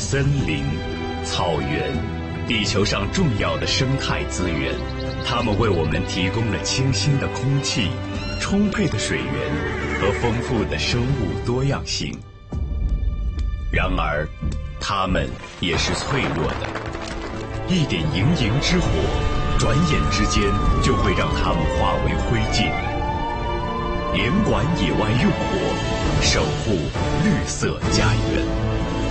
森林、草原，地球上重要的生态资源，它们为我们提供了清新的空气、充沛的水源和丰富的生物多样性。然而，它们也是脆弱的，一点营营之火，转眼之间就会让它们化为灰烬。严管野外用火，守护绿色家园。